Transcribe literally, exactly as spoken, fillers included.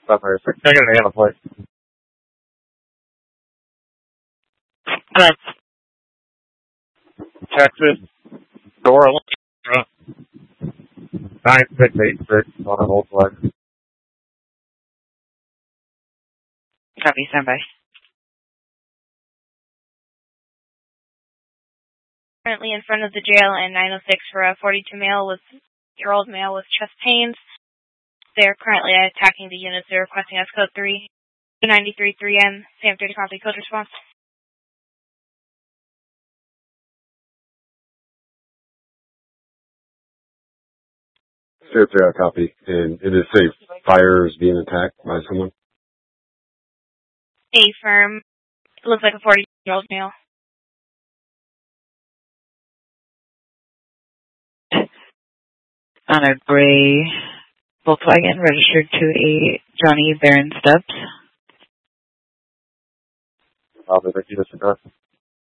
somewhere. Can I get an Anna plate? Texas, Dora, nine six eight six on a whole flag. Copy, stand by. Currently in front of the jail in nine oh six for a forty-two male with year old male with chest pains. They're currently attacking the units. They're requesting us code three ninety-three three M. Sam thirty copy, code response. Fair, fair, copy. And it is safe. Fire is being attacked by someone. A firm. It looks like a forty-year-old male. On a gray Volkswagen registered to a Johnny Barron Stubbs. Probably, thank you,